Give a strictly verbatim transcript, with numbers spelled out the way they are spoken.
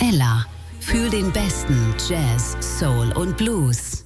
Ella. Fühl den besten Jazz, Soul und Blues.